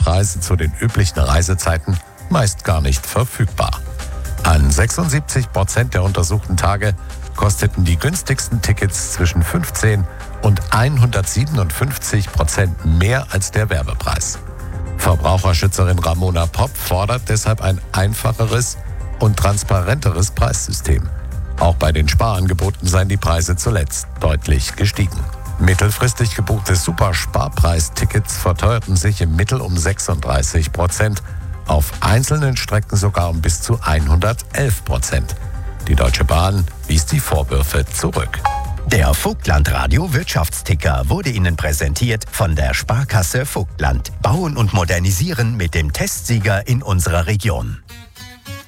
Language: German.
Preise zu den üblichen Reisezeiten meist gar nicht verfügbar. An 76% der untersuchten Tage kosteten die günstigsten Tickets zwischen 15 und 157% mehr als der Werbepreis. Verbraucherschützerin Ramona Popp fordert deshalb ein einfacheres und transparenteres Preissystem. Auch bei den Sparangeboten seien die Preise zuletzt deutlich gestiegen. Mittelfristig gebuchte Super-Sparpreistickets verteuerten sich im Mittel um 36%, auf einzelnen Strecken sogar um bis zu 111%. Die Deutsche Bahn wies die Vorwürfe zurück. Der Vogtland-Radio Wirtschaftsticker wurde Ihnen präsentiert von der Sparkasse Vogtland. Bauen und modernisieren mit dem Testsieger in unserer Region.